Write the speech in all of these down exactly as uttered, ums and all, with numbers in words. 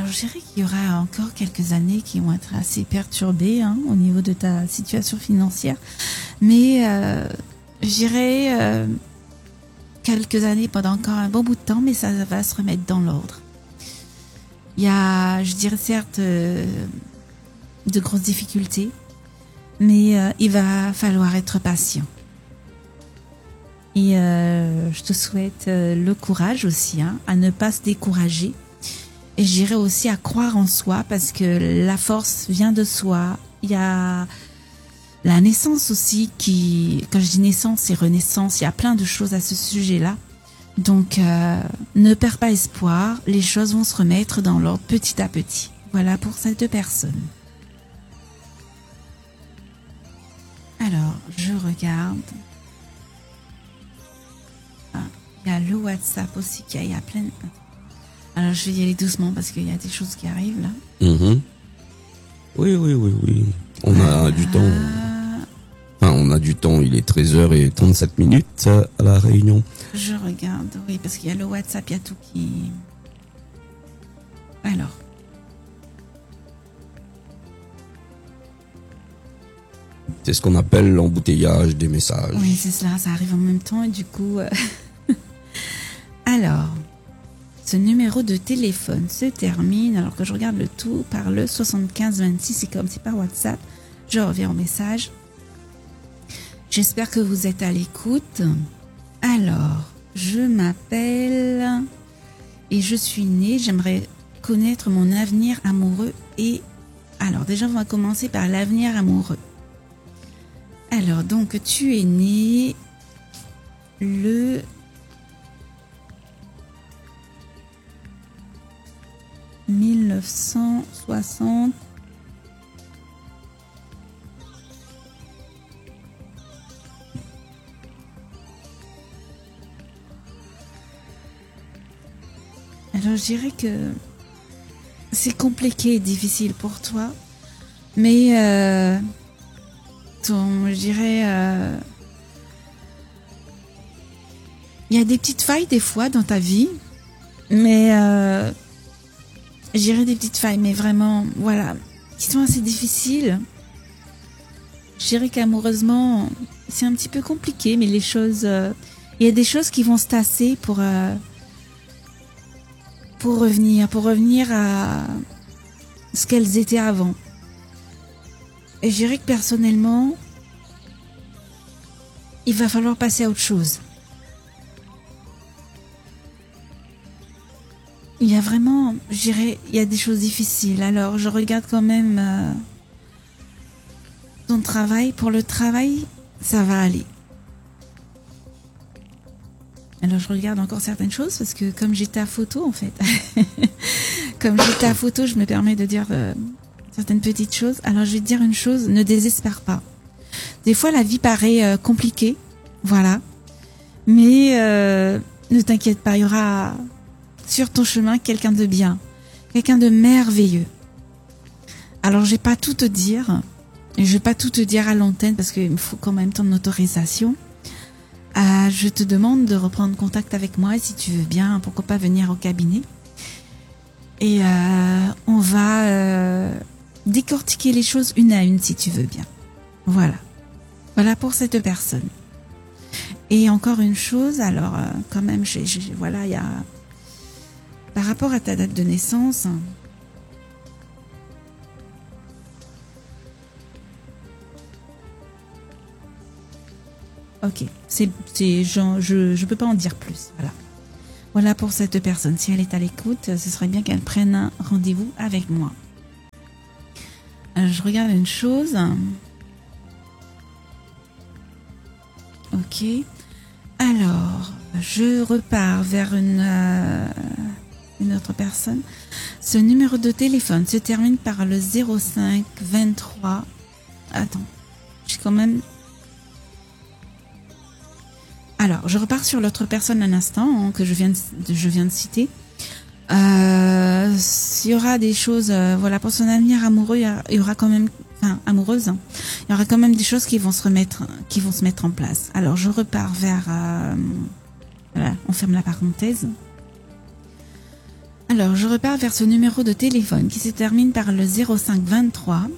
Alors, je dirais qu'il y aura encore quelques années qui vont être assez perturbées hein, au niveau de ta situation financière. Mais euh, je dirais euh, quelques années pendant encore un bon bout de temps, mais ça va se remettre dans l'ordre. Il y a, je dirais certes, euh, de grosses difficultés, mais euh, il va falloir être patient. Et euh, je te souhaite euh, le courage aussi, hein, à ne pas se décourager. Et je dirais aussi à croire en soi, parce que la force vient de soi. Il y a la naissance aussi qui, quand je dis naissance et renaissance, il y a plein de choses à ce sujet-là. Donc, euh, ne perds pas espoir, les choses vont se remettre dans l'ordre petit à petit. Voilà pour ces deux personnes. Alors, je regarde. Ah, il y a le WhatsApp aussi, qui a, il y a plein de... Alors, je vais y aller doucement parce qu'il y a des choses qui arrivent là. Mmh. Oui, oui, oui, oui. On a ah. du temps. Enfin, on a du temps. Il est treize heures trente-sept minutes à la Réunion. Je regarde, oui, parce qu'il y a le WhatsApp, il y a tout qui... Alors. C'est ce qu'on appelle l'embouteillage des messages. Oui, c'est cela, ça arrive en même temps et du coup... Euh... Alors... Ce numéro de téléphone se termine, alors que je regarde le tout, par le soixante-quinze vingt-six, c'est comme c'est par WhatsApp. Je reviens au message. J'espère que vous êtes à l'écoute. Alors, je m'appelle et je suis née. J'aimerais connaître mon avenir amoureux et... Alors, déjà, on va commencer par l'avenir amoureux. Alors, donc, tu es née le... mille neuf cent soixante. Alors je dirais que c'est compliqué et difficile pour toi, mais euh, ton, je dirais, euh, il y a des petites failles des fois dans ta vie, mais euh, je dirais des petites failles, mais vraiment, voilà, qui sont assez difficiles. Je dirais qu'amoureusement, c'est un petit peu compliqué, mais les choses, euh, il y a des choses qui vont se tasser pour, euh, pour revenir, pour revenir à ce qu'elles étaient avant. Et je dirais que personnellement, il va falloir passer à autre chose. Il y a vraiment, je dirais, il y a des choses difficiles. Alors, je regarde quand même euh, ton travail. Pour le travail, ça va aller. Alors, je regarde encore certaines choses parce que comme j'ai ta photo, en fait, comme j'ai ta photo, je me permets de dire euh, certaines petites choses. Alors, je vais te dire une chose, ne désespère pas. Des fois, la vie paraît euh, compliquée, voilà. Mais euh, ne t'inquiète pas, il y aura... sur ton chemin quelqu'un de bien, quelqu'un de merveilleux. Alors je vais pas tout te dire, et je vais pas tout te dire à l'antenne parce qu'il me faut quand même ton autorisation. Euh, je te demande de reprendre contact avec moi et si tu veux bien, pourquoi pas venir au cabinet. Et euh, on va euh, décortiquer les choses une à une si tu veux bien. Voilà. Voilà pour cette personne. Et encore une chose, alors euh, quand même, j'ai, j'ai, voilà, il y a... Par rapport à ta date de naissance, ok, c'est, c'est, je, je, je peux pas en dire plus. Voilà, voilà pour cette personne. Si elle est à l'écoute, ce serait bien qu'elle prenne un rendez-vous avec moi. Alors, je regarde une chose. Ok. Alors, je repars vers une. Euh, une autre personne. Ce numéro de téléphone se termine par le zéro cinq vingt-trois. Attends, j'ai quand même... Alors, je repars sur l'autre personne un instant hein, que je viens de, je viens de citer. Euh, il y aura des choses, euh, voilà, pour son avenir amoureux, il y, a, il y aura quand même, enfin, amoureuse, hein, il y aura quand même des choses qui vont se remettre, qui vont se mettre en place. Alors, je repars vers, euh, voilà, on ferme la parenthèse. Alors, je repars vers ce numéro de téléphone qui se termine par le zéro cinq vingt-trois.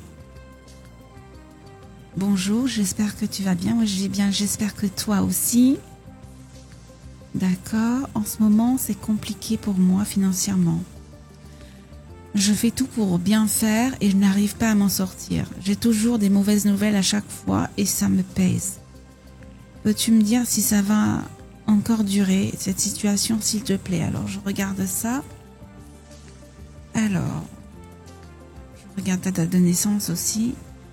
Bonjour, j'espère que tu vas bien. Moi, je vais bien, j'espère que toi aussi. D'accord. En ce moment, c'est compliqué pour moi financièrement. Je fais tout pour bien faire et je n'arrive pas à m'en sortir. J'ai toujours des mauvaises nouvelles à chaque fois et ça me pèse. Peux-tu me dire si ça va encore durer, cette situation, s'il te plaît? Alors, je regarde ça. Alors, je regarde ta date de naissance aussi.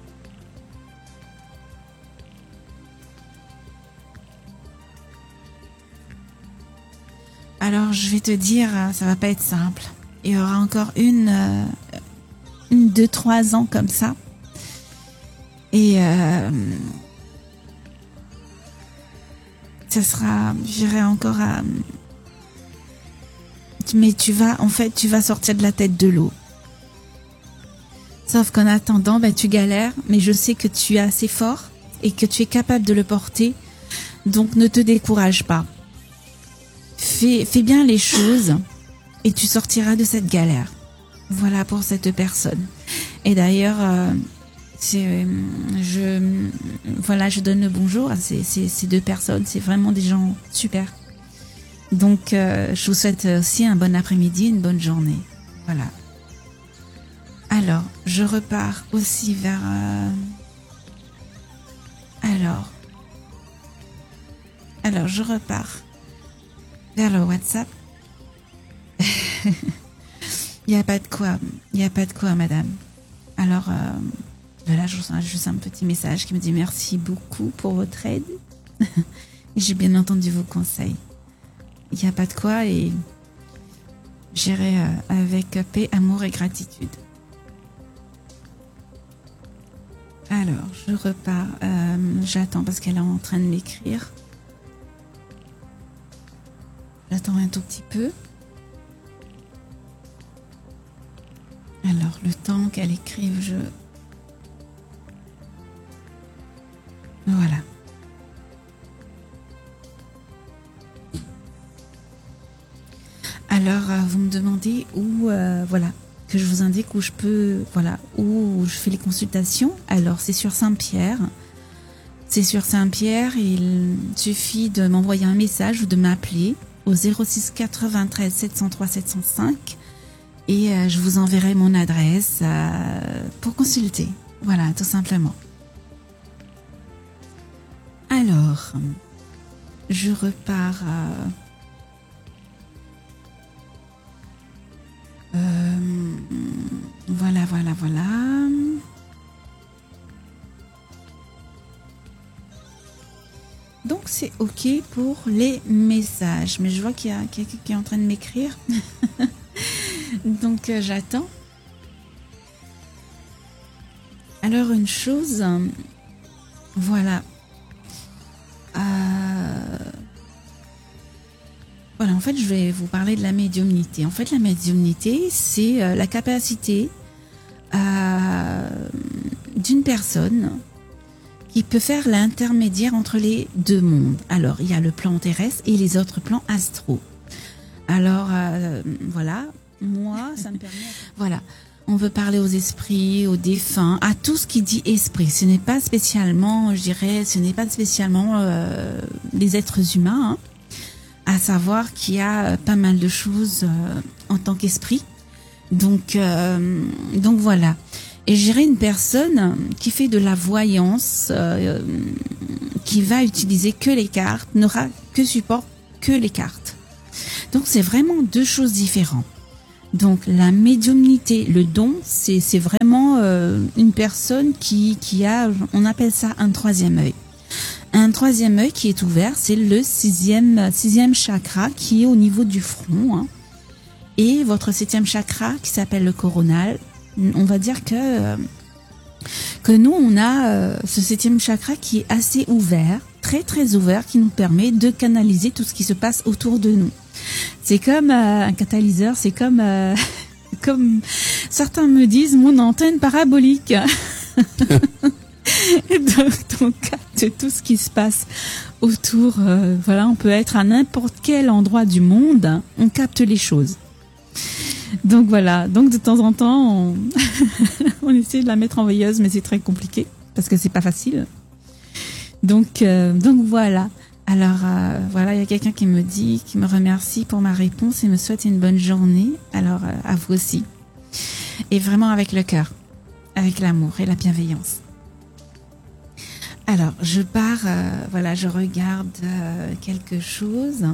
Alors, je vais te dire, ça va pas être simple. Il y aura encore une, euh, une, deux, trois ans comme ça. Et euh, ça sera, j'irai encore à... Mais tu vas, en fait, tu vas sortir de la tête de l'eau. Sauf qu'en attendant, ben, tu galères, mais je sais que tu es assez fort et que tu es capable de le porter. Donc, ne te décourage pas. Fais, fais bien les choses et tu sortiras de cette galère. Voilà pour cette personne. Et d'ailleurs, euh, c'est, je, voilà, je donne le bonjour à ces, ces, ces deux personnes. C'est vraiment des gens super. Donc, euh, je vous souhaite aussi un bon après-midi, une bonne journée. Voilà. Alors, je repars aussi vers... Euh, alors... Alors, je repars vers le WhatsApp. Il n'y a pas de quoi. Il n'y a pas de quoi, madame. Alors, euh, là, je reçois juste un petit message qui me dit merci beaucoup pour votre aide. J'ai bien entendu vos conseils. Il n'y a pas de quoi et j'irai euh, avec paix, amour et gratitude. Alors, je repars. Euh, j'attends parce qu'elle est en train de m'écrire. J'attends un tout petit peu. Alors, le temps qu'elle écrive, je... Voilà. Alors, euh, vous me demandez où, euh, voilà, que je vous indique où je peux, voilà, où je fais les consultations. Alors, c'est sur Saint-Pierre. C'est sur Saint-Pierre. Il suffit de m'envoyer un message ou de m'appeler au zéro six quatre-vingt-treize sept cent trois sept cent cinq et euh, je vous enverrai mon adresse euh, pour consulter. Voilà, tout simplement. Alors, je repars... Euh, Euh, voilà, voilà, voilà. Donc c'est ok pour les messages. Mais je vois qu'il y a quelqu'un qui est en train de m'écrire. Donc euh, j'attends. Alors une chose, euh, voilà. Euh, Voilà, en fait, je vais vous parler de la médiumnité. En fait, la médiumnité, c'est euh, la capacité euh, d'une personne qui peut faire l'intermédiaire entre les deux mondes. Alors, il y a le plan terrestre et les autres plans astraux. Alors, euh, voilà, moi, ça me permet... Voilà, on veut parler aux esprits, aux défunts, à tout ce qui dit esprit. Ce n'est pas spécialement, je dirais, ce n'est pas spécialement euh, les êtres humains, hein. À savoir qu'il y a pas mal de choses euh, en tant qu'esprit. Donc, euh, donc voilà. Et j'irai une personne qui fait de la voyance, euh, qui va utiliser que les cartes, n'aura que support que les cartes. Donc c'est vraiment deux choses différentes. Donc la médiumnité, le don, c'est c'est vraiment euh, une personne qui qui a, on appelle ça un troisième œil. Un troisième œil qui est ouvert, c'est le sixième, sixième chakra qui est au niveau du front. Hein. Et votre septième chakra qui s'appelle le coronal, on va dire que, que nous, on a euh, ce septième chakra qui est assez ouvert, très très ouvert, qui nous permet de canaliser tout ce qui se passe autour de nous. C'est comme euh, un catalyseur, c'est comme, euh, comme certains me disent, mon antenne parabolique. Donc, on capte tout ce qui se passe autour. Euh, voilà, on peut être à n'importe quel endroit du monde, on capte les choses. Donc voilà, donc de temps en temps, on, on essaie de la mettre en veilleuse, mais c'est très compliqué parce que c'est pas facile. Donc euh, donc voilà. Alors euh, voilà, il y a quelqu'un qui me dit, qui me remercie pour ma réponse et me souhaite une bonne journée. Alors euh, à vous aussi. Et vraiment avec le cœur, avec l'amour et la bienveillance. Alors je pars, euh, voilà, je regarde euh, quelque chose.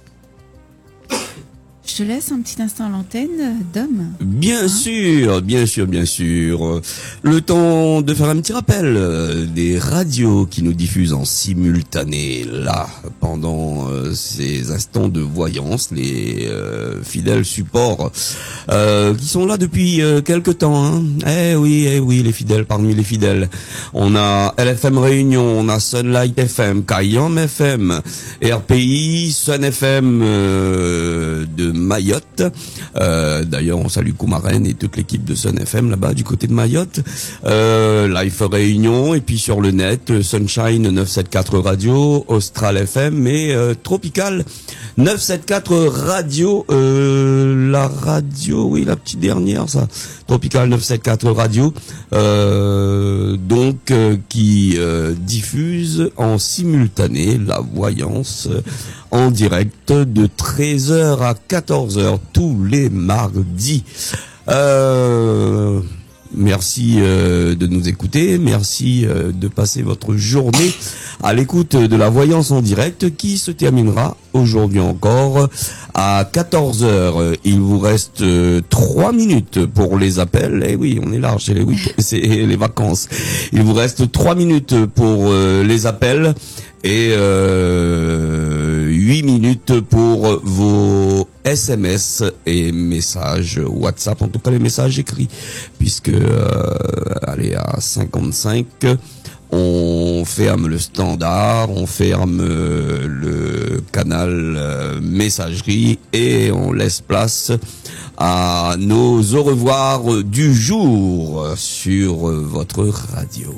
Je te laisse un petit instant à l'antenne, Dom. Bien hein sûr, bien sûr, bien sûr. Le temps de faire un petit rappel euh, des radios qui nous diffusent en simultané, là, pendant euh, ces instants de voyance, les euh, fidèles supports euh, qui sont là depuis euh, quelque temps. Hein. Eh oui, eh oui, les fidèles parmi les fidèles. On a L F M Réunion, on a Sunlight F M, Kayam F M, R P I, Sun F M euh, de Mayotte. Euh, d'ailleurs, on salue Koumaren et toute l'équipe de Sun F M là-bas du côté de Mayotte. Euh, Life Réunion et puis sur le net, Sunshine neuf cent soixante-quatorze Radio, Austral F M et euh, Tropical neuf cent soixante-quatorze Radio. Euh, la radio, oui, la petite dernière, ça. Tropical neuf cent soixante-quatorze Radio. Euh, donc, euh, qui euh, diffuse en simultané la voyance euh, en direct de treize heures à quatorze heures tous les mardis. Euh, merci euh, de nous écouter, merci euh, de passer votre journée à l'écoute de la voyance en direct qui se terminera aujourd'hui encore à quatorze heures. Il vous reste euh, trois minutes pour les appels. Eh oui, on est large, c'est les week- c'est les vacances. Il vous reste trois minutes pour euh, les appels et euh, huit minutes pour vos S M S et messages WhatsApp, en tout cas les messages écrits, puisque euh, allez à cinquante-cinq, on ferme le standard, on ferme le canal euh, messagerie et on laisse place à nos au revoir du jour sur votre radio.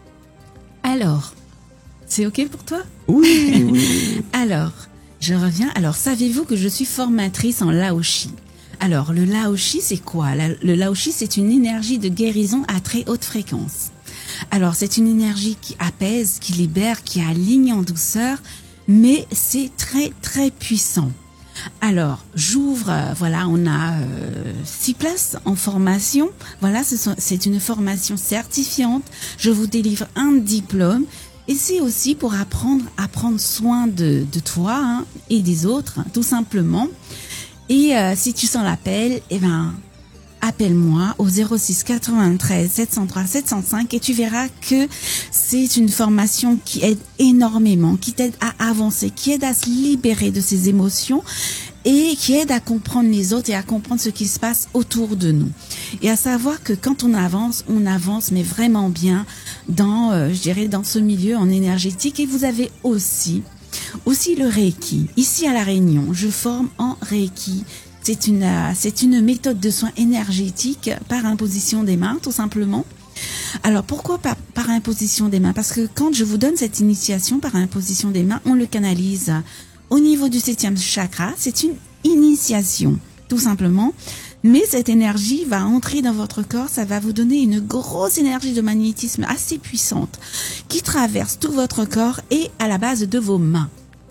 Alors, c'est OK pour toi? Oui, oui. Alors, je reviens. Alors, savez-vous que je suis formatrice en Laoshi? Alors, le Laoshi, c'est quoi? Le Laoshi, c'est une énergie de guérison à très haute fréquence. Alors, c'est une énergie qui apaise, qui libère, qui aligne en douceur, mais c'est très, très puissant. Alors, j'ouvre, euh, voilà, on a euh, six places en formation. Voilà, ce sont, c'est une formation certifiante. Je vous délivre un diplôme. Et c'est aussi pour apprendre à prendre soin de, de toi hein, et des autres, tout simplement. Et euh, si tu sens l'appel, eh ben, appelle-moi au zéro six quatre-vingt-treize sept cent trois sept cent cinq et tu verras que c'est une formation qui aide énormément, qui t'aide à avancer, qui aide à se libérer de ses émotions et qui aide à comprendre les autres et à comprendre ce qui se passe autour de nous. Et à savoir que quand on avance, on avance mais vraiment bien dans, euh, je dirais, dans ce milieu en énergétique. Et vous avez aussi, aussi le Reiki. Ici à La Réunion, je forme en Reiki. C'est une, euh, c'est une méthode de soins énergétiques par imposition des mains, tout simplement. Alors pourquoi par, par imposition des mains? Parce que quand je vous donne cette initiation par imposition des mains, on le canalise au niveau du septième chakra. C'est une initiation, tout simplement. Mais cette énergie va entrer dans votre corps, ça va vous donner une grosse énergie de magnétisme assez puissante qui traverse tout votre corps et à la base de vos mains.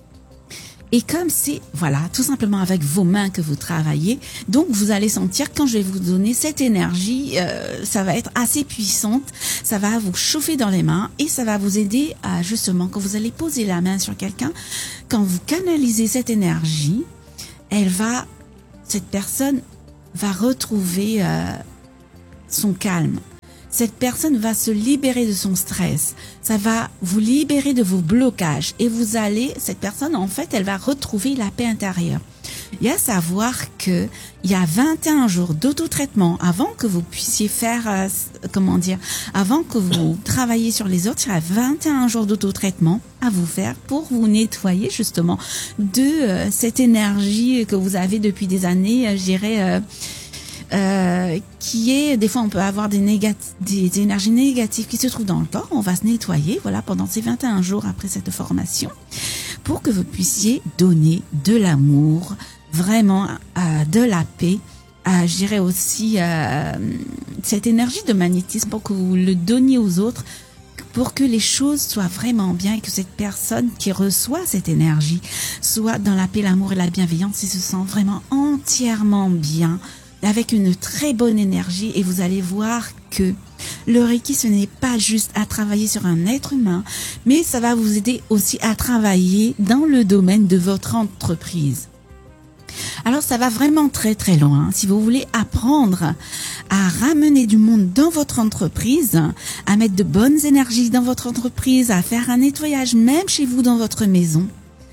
Et comme c'est, voilà, tout simplement avec vos mains que vous travaillez, donc vous allez sentir quand je vais vous donner cette énergie, euh, ça va être assez puissante, ça va vous chauffer dans les mains et ça va vous aider à justement, quand vous allez poser la main sur quelqu'un, quand vous canalisez cette énergie, elle va, cette personne va retrouver euh, son calme. Cette personne va se libérer de son stress. Ça va vous libérer de vos blocages. Et vous allez, cette personne, en fait, elle va retrouver la paix intérieure. Il y a à savoir que il y a vingt et un jours d'auto-traitement avant que vous puissiez faire, euh, comment dire, avant que vous travailliez sur les autres, il y a vingt et un jours d'auto-traitement à vous faire pour vous nettoyer justement de euh, cette énergie que vous avez depuis des années, euh, je dirais, euh, Euh, qui est, des fois on peut avoir des, négat- des énergies négatives qui se trouvent dans le corps. On va se nettoyer, voilà, pendant ces vingt et un jours après cette formation, pour que vous puissiez donner de l'amour, vraiment euh, de la paix euh, je dirais aussi euh, cette énergie de magnétisme pour que vous le donniez aux autres, pour que les choses soient vraiment bien et que cette personne qui reçoit cette énergie soit dans la paix, l'amour et la bienveillance et se sent vraiment entièrement bien, avec une très bonne énergie. Et vous allez voir que le Reiki, ce n'est pas juste à travailler sur un être humain, mais ça va vous aider aussi à travailler dans le domaine de votre entreprise. Alors ça va vraiment très très loin. Si vous voulez apprendre à ramener du monde dans votre entreprise, à mettre de bonnes énergies dans votre entreprise, à faire un nettoyage même chez vous dans votre maison,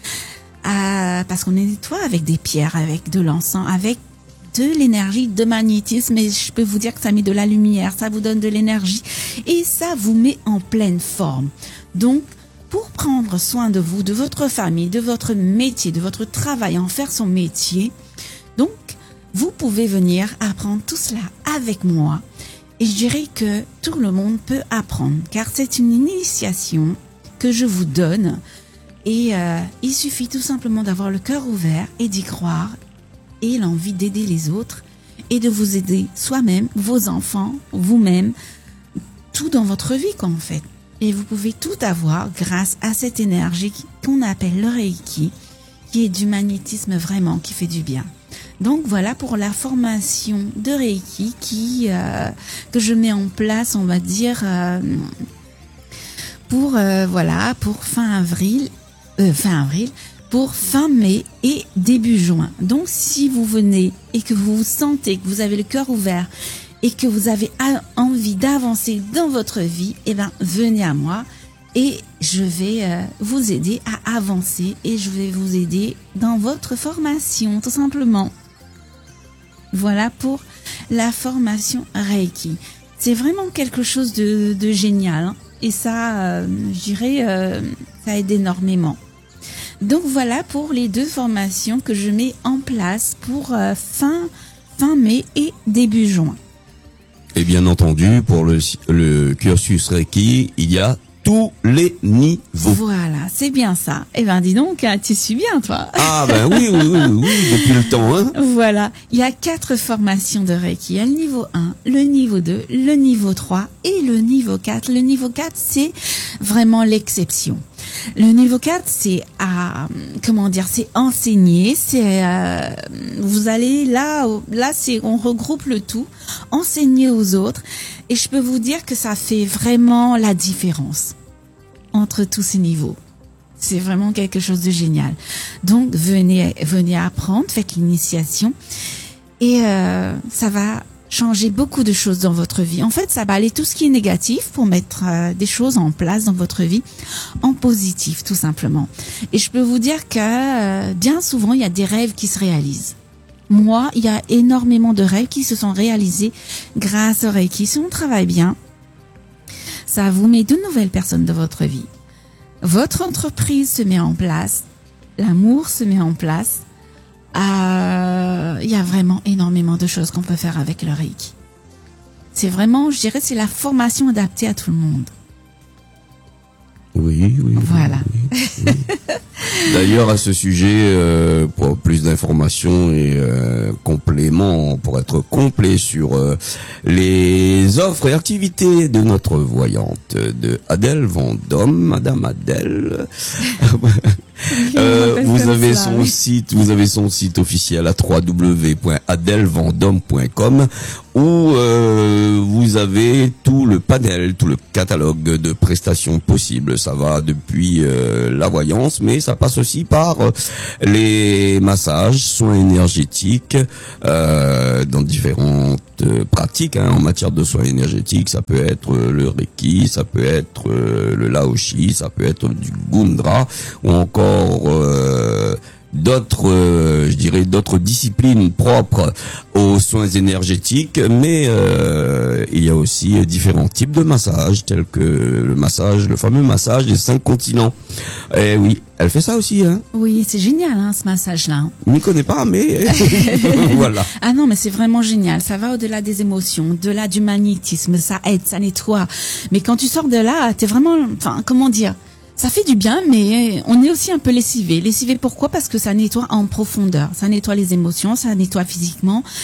à, parce qu'on nettoie avec des pierres, avec de l'encens, avec de l'énergie, de magnétisme, et je peux vous dire que ça met de la lumière, ça vous donne de l'énergie et ça vous met en pleine forme. Donc, pour prendre soin de vous, de votre famille, de votre métier, de votre travail, en faire son métier, donc, vous pouvez venir apprendre tout cela avec moi. Et je dirais que tout le monde peut apprendre, car c'est une initiation que je vous donne. Et euh, il suffit tout simplement d'avoir le cœur ouvert et d'y croire, et l'envie d'aider les autres, et de vous aider soi-même, vos enfants, vous-même, tout dans votre vie, quoi, en fait. Et vous pouvez tout avoir grâce à cette énergie qu'on appelle le Reiki, qui est du magnétisme vraiment, qui fait du bien. Donc voilà pour la formation de Reiki qui euh, que je mets en place, on va dire, euh, pour euh, voilà pour fin avril, euh, fin avril, pour fin mai et début juin. Donc si vous venez et que vous vous sentez que vous avez le cœur ouvert et que vous avez envie d'avancer dans votre vie, eh ben venez à moi et je vais euh, vous aider à avancer et je vais vous aider dans votre formation, tout simplement. Voilà pour la formation Reiki. C'est vraiment quelque chose de, de génial, hein, et ça, euh, je dirais, euh, ça aide énormément. Donc voilà pour les deux formations que je mets en place pour euh, fin, fin mai et début juin. Et bien entendu, pour le, le cursus Reiki, il y a tous les niveaux. Voilà, c'est bien ça. Eh ben, dis donc, tu suis bien, toi. Ah ben oui, oui, oui, oui, depuis le temps, hein. Voilà, il y a quatre formations de Reiki. Il y a le niveau un, le niveau deux, le niveau trois et le niveau quatre. Le niveau quatre, c'est vraiment l'exception. Le niveau quatre, c'est à, comment dire, c'est enseigner, c'est, euh, vous allez là, là, c'est, on regroupe le tout, enseigner aux autres, et je peux vous dire que ça fait vraiment la différence entre tous ces niveaux. C'est vraiment quelque chose de génial. Donc, venez, venez apprendre, faites l'initiation, et euh, ça va changer beaucoup de choses dans votre vie. En fait, ça va aller tout ce qui est négatif pour mettre euh, des choses en place dans votre vie en positif, tout simplement. Et je peux vous dire que euh, bien souvent, il y a des rêves qui se réalisent. Moi, il y a énormément de rêves qui se sont réalisés grâce au Reiki. Si on travaille bien, ça vous met de nouvelles personnes dans votre vie. Votre entreprise se met en place, l'amour se met en place. Euh, il y a vraiment énormément de choses qu'on peut faire avec le Reiki. C'est vraiment, je dirais, c'est la formation adaptée à tout le monde. Oui, oui. Voilà. Oui, oui. D'ailleurs, à ce sujet, euh, pour plus d'informations et euh, compléments, pour être complet sur euh, les offres et activités de notre voyante de Adèle Vendôme, Madame Adèle. Euh, vous avez ça, son oui. site, vous avez son site officiel à w w w point adèle vendôme point com où euh, vous avez tout le panel, tout le catalogue de prestations possibles. Ça va depuis euh, la voyance, mais ça passe aussi par euh, les massages, soins énergétiques, euh, dans différentes euh, pratiques hein, en matière de soins énergétiques. Ça peut être euh, le Reiki, ça peut être euh, le Laoshi, ça peut être du Gundra ou encore Euh, d'autres, euh, je dirais, d'autres disciplines propres aux soins énergétiques, mais euh, il y a aussi différents types de massages, tels que le massage, le fameux massage des cinq continents. Et oui, elle fait ça aussi, hein. Oui, c'est génial, hein, ce massage-là. Je m'y connais pas, mais voilà. Ah non, mais c'est vraiment génial. Ça va au-delà des émotions, au-delà du magnétisme. Ça aide, ça nettoie. Mais quand tu sors de là, t'es vraiment, enfin, comment dire? Ça fait du bien, mais on est aussi un peu lessivé. Lessivé pourquoi? Parce que ça nettoie en profondeur. Ça nettoie les émotions, ça nettoie physiquement.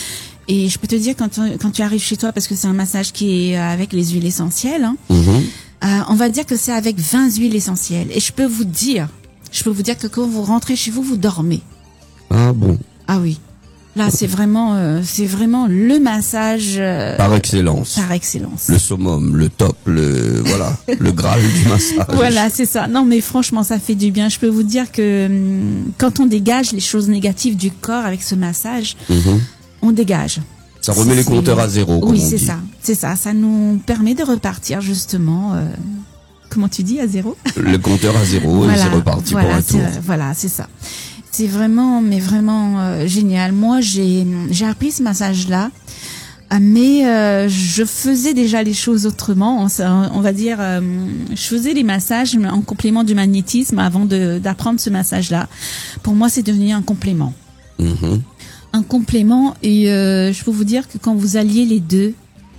Et je peux te dire quand quand tu arrives chez toi, parce que c'est un massage qui est avec les huiles essentielles, hein, Mhm. euh, on va dire que c'est avec vingt huiles essentielles. Et je peux vous dire, je peux vous dire que quand vous rentrez chez vous, vous dormez. Ah bon. Ah oui. Là, c'est vraiment, euh, c'est vraiment le massage euh, Par excellence. par excellence. Le summum, le top, le voilà, le graal du massage. Voilà, c'est ça. Non, mais franchement, ça fait du bien. Je peux vous dire que hum, quand on dégage les choses négatives du corps avec ce massage, Mhm. on dégage. Ça remet les C'est- compteurs à zéro, comme Oui, on c'est dit. ça. C'est ça. Ça nous permet de repartir justement. Euh, comment tu dis, à zéro? Le compteur à zéro et c'est reparti voilà, pour un c'est- tour. Voilà, c'est ça. C'est vraiment, mais vraiment euh, génial. Moi, j'ai j'ai appris ce massage-là, euh, mais euh, je faisais déjà les choses autrement. On, s- on va dire, euh, je faisais les massages en complément du magnétisme avant de d'apprendre ce massage-là. Pour moi, c'est devenu un complément. Mhm. Un complément, et euh, je peux vous dire que quand vous alliez les deux,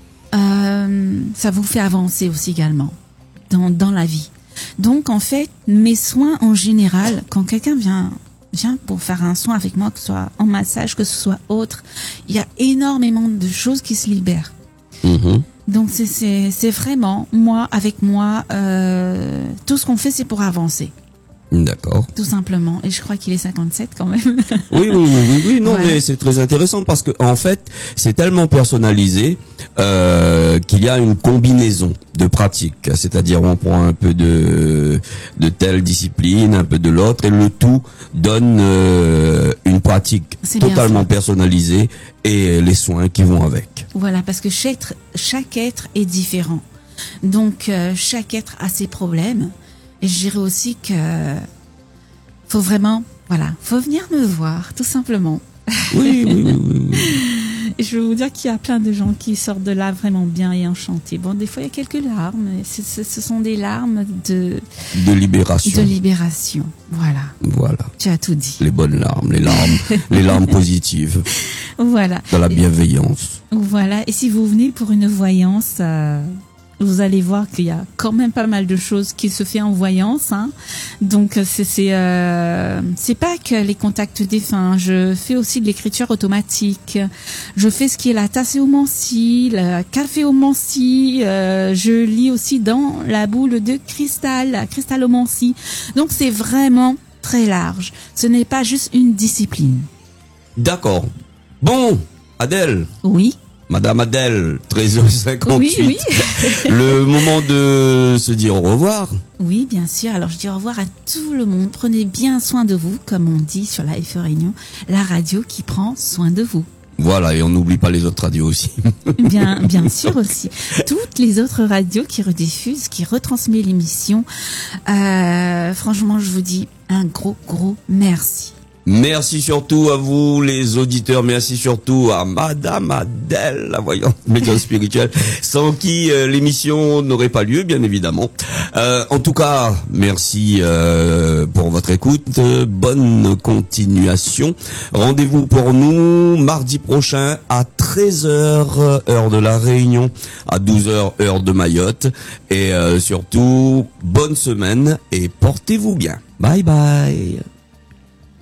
euh, ça vous fait avancer aussi également dans dans la vie. Donc en fait, mes soins en général, quand quelqu'un vient vient pour faire un soin avec moi, que ce soit en massage, que ce soit autre, il y a énormément de choses qui se libèrent. Mhm. Donc c'est c'est c'est vraiment moi avec moi, euh, tout ce qu'on fait c'est pour avancer, D'accord. tout simplement. Et je crois qu'il est cinquante-sept quand même. Oui, oui, oui, oui, oui. Non, Voilà. mais c'est très intéressant parce que en fait, c'est tellement personnalisé euh, qu'il y a une combinaison de pratiques. C'est-à-dire, on prend un peu de de telle discipline, un peu de l'autre, et le tout donne euh, une pratique C'est bien totalement ça. personnalisée et les soins qui vont avec. Voilà, parce que chaque être, chaque être est différent. Donc, euh, chaque être a ses problèmes. Et je dirais aussi que faut vraiment, voilà, faut venir me voir, tout simplement. Oui, oui, oui, oui, oui. Et je veux vous dire qu'il y a plein de gens qui sortent de là vraiment bien et enchantés. Bon, des fois, il y a quelques larmes. Mais ce, ce, ce sont des larmes de, De libération. de libération. Voilà, Voilà. tu as tout dit. Les bonnes larmes, les larmes, les larmes positives, Voilà. dans la bienveillance. Voilà, et si vous venez pour une voyance, euh, vous allez voir qu'il y a quand même pas mal de choses qui se fait en voyance, hein. Donc c'est c'est euh, c'est pas que les contacts défunts. Je fais aussi de l'écriture automatique. Je fais ce qui est la tasséomancie, la caféomancie. Euh, je lis aussi dans la boule de cristal, la cristallomancie. Donc c'est vraiment très large. Ce n'est pas juste une discipline. D'accord. Bon, Adèle. Oui. Madame Adèle, treize heures cinquante-huit. Oui, Le moment de se dire au revoir. Oui, bien sûr. Alors, je dis au revoir à tout le monde. Prenez bien soin de vous, comme on dit sur la F Réunion, la radio qui prend soin de vous. Voilà, et on n'oublie pas les autres radios aussi. Bien, bien sûr aussi. Toutes les autres radios qui rediffusent, qui retransmettent l'émission. Euh, franchement, je vous dis un gros, gros merci. Merci surtout à vous, les auditeurs. Merci surtout à Madame Adèle, la voyante médium spirituelle, sans qui euh, l'émission n'aurait pas lieu, bien évidemment. Euh, en tout cas, merci euh, pour votre écoute. Euh, bonne continuation. Rendez-vous pour nous mardi prochain à treize heures, heure de la Réunion, à douze heures, heure de Mayotte. Et euh, surtout, bonne semaine et portez-vous bien. Bye bye.